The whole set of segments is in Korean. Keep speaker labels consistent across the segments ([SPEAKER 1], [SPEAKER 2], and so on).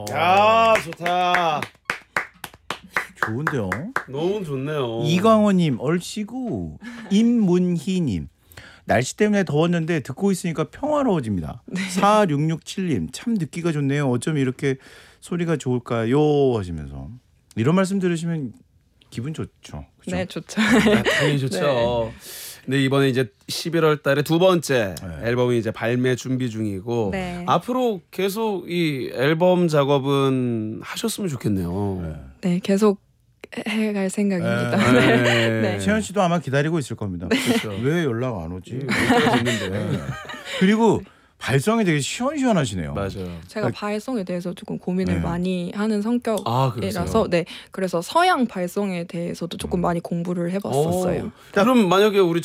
[SPEAKER 1] 야, 좋다.
[SPEAKER 2] 좋은데요.
[SPEAKER 1] 너무 좋네요.
[SPEAKER 2] 이광호님 얼씨구. 임문희님 날씨 때문에 더웠는데 듣고 있으니까 평화로워집니다. 4667님 참 듣기가 좋네요. 어쩜 이렇게 소리가 좋을까요? 하시면서 이런 말씀 들으시면 기분 좋죠. 그죠?
[SPEAKER 3] 네, 좋죠.
[SPEAKER 1] 당연히 좋죠. 근데 이번에 이제 11월 달에 두 번째 앨범이 이제 발매 준비 중이고
[SPEAKER 3] 네.
[SPEAKER 1] 앞으로 계속 이 앨범 작업은 하셨으면 좋겠네요.
[SPEAKER 3] 네, 계속 해갈 생각입니다.
[SPEAKER 1] 네.
[SPEAKER 3] 네.
[SPEAKER 2] 채연 씨도 아마 기다리고 있을 겁니다.
[SPEAKER 1] 그렇죠.
[SPEAKER 2] 왜 연락 안 오지?
[SPEAKER 1] 올 때가 됐는데.
[SPEAKER 2] 그리고 발성이 되게 시원시원하시네요.
[SPEAKER 1] 맞아요.
[SPEAKER 3] 제가 발성에 대해서 조금 고민을
[SPEAKER 2] 네.
[SPEAKER 3] 많이 하는
[SPEAKER 1] 아, 그러세요?
[SPEAKER 3] 성격이라서 네, 그래서 서양 발성에 대해서도 조금 많이 공부를 해봤었어요.
[SPEAKER 1] 그럼 만약에 우리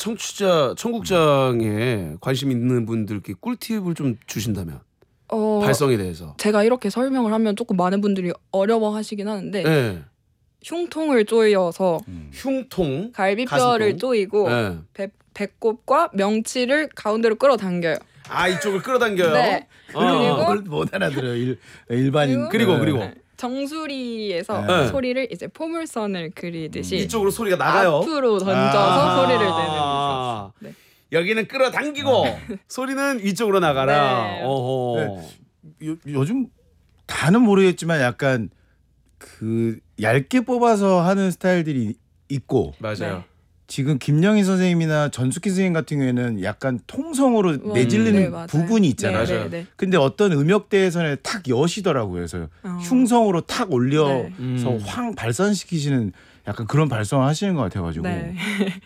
[SPEAKER 1] 청국장에 관심 있는 분들께 꿀팁을 좀 주신다면 발성에 대해서.
[SPEAKER 3] 제가 이렇게 설명을 하면 조금 많은 분들이 어려워하시긴 하는데
[SPEAKER 1] 네.
[SPEAKER 3] 흉통을 조여서
[SPEAKER 1] 흉통.
[SPEAKER 3] 갈비뼈를
[SPEAKER 1] 가슴통?
[SPEAKER 3] 조이고
[SPEAKER 1] 네.
[SPEAKER 3] 배꼽과 명치를 가운데로 끌어당겨요.
[SPEAKER 1] 아, 이쪽을 끌어당겨요.
[SPEAKER 3] 네. 그리고
[SPEAKER 2] 그걸 못 알아들어요. 일반인.
[SPEAKER 1] 그리고
[SPEAKER 3] 정수리에서
[SPEAKER 1] 네.
[SPEAKER 3] 소리를 이제 포물선을 그리듯이
[SPEAKER 1] 이쪽으로 소리가 나가요.
[SPEAKER 3] 앞으로 던져서
[SPEAKER 2] 아.
[SPEAKER 3] 소리를 내는 거죠. 네.
[SPEAKER 1] 여기는 끌어당기고 소리는 위쪽으로 나가라.
[SPEAKER 3] 네.
[SPEAKER 1] 어허.
[SPEAKER 2] 요즘 다는 모르겠지만 약간 그 얇게 뽑아서 하는 스타일들이 있고
[SPEAKER 1] 맞아요.
[SPEAKER 3] 네.
[SPEAKER 2] 지금 김영희 선생님이나 전숙희 선생님 같은 경우에는 약간 통성으로 내질리는
[SPEAKER 3] 네, 맞아요.
[SPEAKER 2] 부분이 있잖아요.
[SPEAKER 1] 맞아요.
[SPEAKER 3] 네, 네.
[SPEAKER 2] 근데 어떤 음역대에서는 탁 여시더라고요. 그래서 흉성으로 탁 올려서
[SPEAKER 3] 네.
[SPEAKER 2] 황 발산시키시는 약간 그런 발성을 하시는 것 같아가지고
[SPEAKER 3] 네.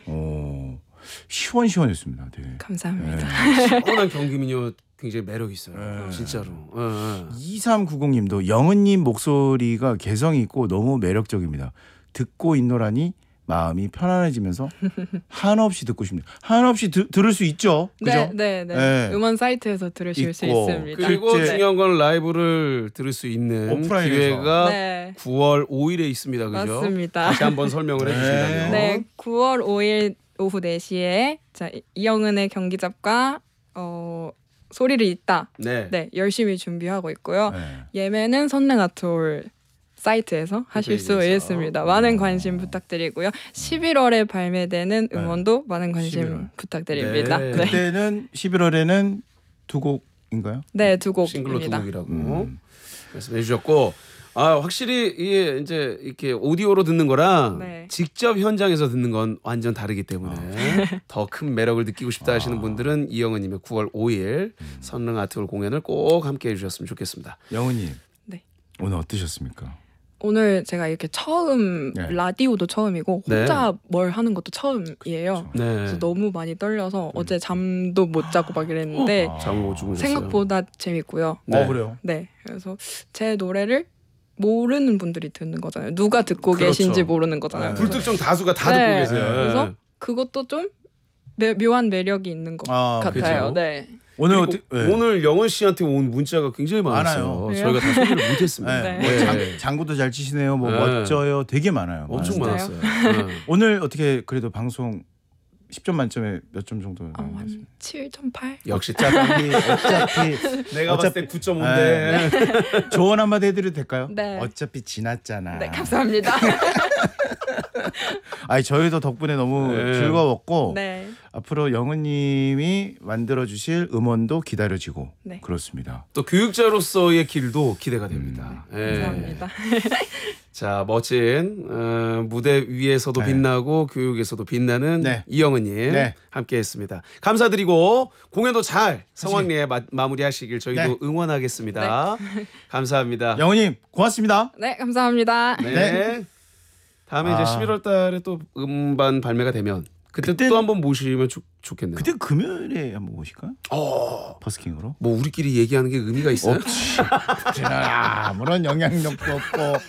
[SPEAKER 2] 시원시원했습니다. 되게.
[SPEAKER 3] 감사합니다.
[SPEAKER 1] 시원한 경기민요 굉장히 매력 있어요.
[SPEAKER 2] 네.
[SPEAKER 1] 진짜로.
[SPEAKER 2] 2390님도 영은님 목소리가 개성이 있고 너무 매력적입니다. 듣고 있노라니 마음이 편안해지면서 한없이 듣고 싶네요. 한없이 들을 수 있죠. 그죠?
[SPEAKER 3] 네.
[SPEAKER 2] 네.
[SPEAKER 3] 음원 사이트에서 들으실 수
[SPEAKER 2] 있고.
[SPEAKER 3] 있습니다.
[SPEAKER 1] 그리고
[SPEAKER 2] 실제-
[SPEAKER 1] 중요한 건 라이브를 들을 수 있는
[SPEAKER 2] 오프라인에서.
[SPEAKER 1] 기회가
[SPEAKER 3] 네.
[SPEAKER 1] 9월 5일에 있습니다. 그죠?
[SPEAKER 3] 맞습니다.
[SPEAKER 1] 다시 한번 설명을 해주신다면.
[SPEAKER 3] 네, 9월 5일 오후 4시에 자, 이영은의 경기잡과 소리를 잇다.
[SPEAKER 1] 네.
[SPEAKER 3] 네, 열심히 준비하고 있고요.
[SPEAKER 2] 네.
[SPEAKER 3] 예매는 선릉아트홀 사이트에서 하실 수
[SPEAKER 1] 홈페이지에서.
[SPEAKER 3] 있습니다. 많은 관심 부탁드리고요. 11월에 발매되는 음원도 많은 관심
[SPEAKER 2] 11월.
[SPEAKER 3] 부탁드립니다.
[SPEAKER 1] 네.
[SPEAKER 3] 네,
[SPEAKER 2] 그때는 11월에는 두 곡인가요?
[SPEAKER 3] 네, 두
[SPEAKER 1] 싱글로 두
[SPEAKER 3] 곡입니다.
[SPEAKER 1] 곡이라고 말씀해 주셨고, 확실히 이게 이제 이렇게 오디오로 듣는 거랑
[SPEAKER 3] 네.
[SPEAKER 1] 직접 현장에서 듣는 건 완전 다르기 때문에 더 큰 매력을 느끼고 싶다 하시는 분들은 이영은님의 9월 5일 선릉 아트홀 공연을 꼭 함께해 주셨으면 좋겠습니다.
[SPEAKER 2] 영은님.
[SPEAKER 3] 네.
[SPEAKER 2] 오늘 어떠셨습니까?
[SPEAKER 3] 오늘 제가 이렇게 처음
[SPEAKER 2] 네.
[SPEAKER 3] 라디오도 처음이고
[SPEAKER 1] 네.
[SPEAKER 3] 혼자 뭘 하는 것도 처음이에요.
[SPEAKER 1] 네.
[SPEAKER 3] 그래서 너무 많이 떨려서 어제 잠도 못 자고 막 이랬는데
[SPEAKER 1] 잠을 못 주무셨어요.
[SPEAKER 3] 생각보다 재밌고요.
[SPEAKER 1] 네.
[SPEAKER 2] 그래요?
[SPEAKER 3] 네, 그래서 제 노래를 모르는 분들이 듣는 거잖아요. 누가 듣고
[SPEAKER 1] 그렇죠.
[SPEAKER 3] 계신지 모르는 거잖아요.
[SPEAKER 2] 네.
[SPEAKER 1] 불특정 다수가 다
[SPEAKER 3] 네.
[SPEAKER 1] 듣고 계세요.
[SPEAKER 3] 그래서 그것도 좀 묘한 매력이 있는 것 같아요.
[SPEAKER 1] 그죠?
[SPEAKER 3] 네.
[SPEAKER 2] 오늘
[SPEAKER 1] 그리고
[SPEAKER 2] 어떻게 네.
[SPEAKER 1] 오늘 영은 씨한테 온 문자가 굉장히 많았어요.
[SPEAKER 2] 많아요.
[SPEAKER 1] 저희가 다 소개를 못했습니다.
[SPEAKER 2] 네.
[SPEAKER 3] 네.
[SPEAKER 2] 뭐 장구도 잘 치시네요. 뭐
[SPEAKER 1] 네.
[SPEAKER 2] 멋져요. 되게 많아요.
[SPEAKER 1] 엄청
[SPEAKER 2] 많아요.
[SPEAKER 1] 많았어요. 네.
[SPEAKER 2] 오늘 어떻게 그래도 방송 10점 만점에 몇 점 정도 나왔어요?
[SPEAKER 3] 한 7.8?
[SPEAKER 1] 역시
[SPEAKER 2] 어차피
[SPEAKER 1] 내가 봤을 때 9.5인데.
[SPEAKER 2] 네. 조언 한마디 해드려도 될까요?
[SPEAKER 3] 네.
[SPEAKER 2] 어차피 지났잖아.
[SPEAKER 3] 네, 감사합니다.
[SPEAKER 2] 아니 저희도 덕분에 너무
[SPEAKER 1] 네.
[SPEAKER 2] 즐거웠고
[SPEAKER 3] 네.
[SPEAKER 2] 앞으로 영은님이 만들어주실 음원도 기다려지고
[SPEAKER 3] 네.
[SPEAKER 2] 그렇습니다.
[SPEAKER 1] 또 교육자로서의 길도 기대가 됩니다. 예.
[SPEAKER 3] 감사합니다.
[SPEAKER 1] 자, 멋진 무대 위에서도
[SPEAKER 2] 네.
[SPEAKER 1] 빛나고 교육에서도 빛나는
[SPEAKER 2] 네.
[SPEAKER 1] 이영은님
[SPEAKER 2] 네.
[SPEAKER 1] 함께했습니다. 감사드리고 공연도 잘 성황리에 마무리하시길 저희도
[SPEAKER 2] 네.
[SPEAKER 1] 응원하겠습니다. 감사합니다.
[SPEAKER 2] 영은님 고맙습니다.
[SPEAKER 3] 네, 감사합니다.
[SPEAKER 1] 네.
[SPEAKER 2] 네.
[SPEAKER 1] 다음에 이제
[SPEAKER 2] 아.
[SPEAKER 1] 11월달에 또 음반 발매가 되면 그때
[SPEAKER 2] 그때는-
[SPEAKER 1] 또 한번 모시면 좋겠네요.
[SPEAKER 2] 그때 금요일에 한번 오실까요? 버스킹으로?
[SPEAKER 1] 뭐 우리끼리 얘기하는 게 의미가 있어요?
[SPEAKER 2] 없지. 아무런 영향력도 없고